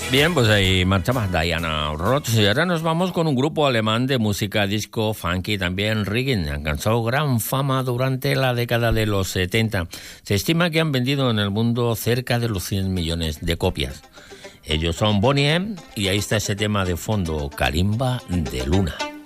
Bien, pues ahí marchaba Diana Roth. Y ahora nos vamos con un grupo alemán de música disco, funky y también reggae. Alcanzó gran fama durante la década de los 70. Se estima que han vendido en el mundo cerca de los 100 millones de copias. Ellos son Boney M y ahí está ese tema de fondo, Carimba de Luna.